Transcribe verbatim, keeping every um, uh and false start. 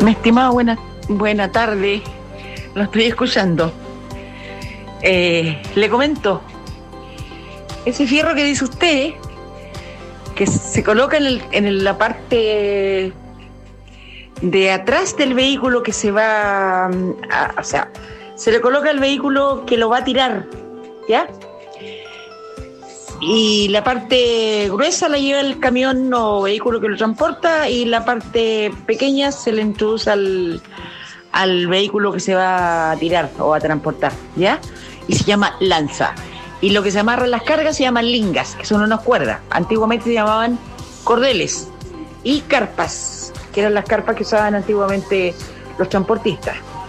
Mi estimado, buena, buena tarde. Lo estoy escuchando. Eh, le comento. Ese fierro que dice usted, que se coloca en, el, en el, la parte de atrás del vehículo que se va, a, o sea, se le coloca el vehículo que lo va a tirar, ¿ya? Y la parte gruesa la lleva el camión o vehículo que lo transporta, y la parte pequeña se le introduce al, al vehículo que se va a tirar o a transportar, ¿ya? Y se llama lanza. Y lo que se amarra en las cargas se llaman lingas, que son unas cuerdas. Antiguamente se llamaban cordeles. Y carpas, que eran las carpas que usaban antiguamente los transportistas.